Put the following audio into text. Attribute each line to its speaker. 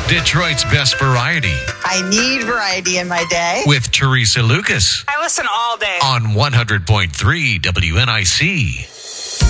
Speaker 1: Detroit's best variety.
Speaker 2: I need variety in my day.
Speaker 1: With Teresa Lucas.
Speaker 3: I listen all day.
Speaker 1: On 100.3 WNIC.